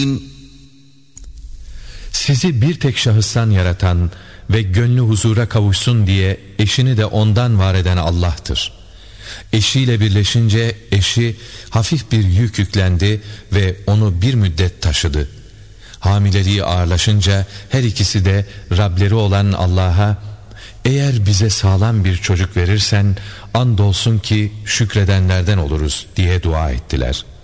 Sizi bir tek şahıstan yaratan ve gönlü huzura kavuşsun diye eşini de ondan var eden Allah'tır. Eşiyle birleşince eşi hafif bir yük yüklendi ve onu bir müddet taşıdı. Hamileliği ağırlaşınca her ikisi de Rableri olan Allah'a, eğer bize sağlam bir çocuk verirsen andolsun ki şükredenlerden oluruz diye dua ettiler.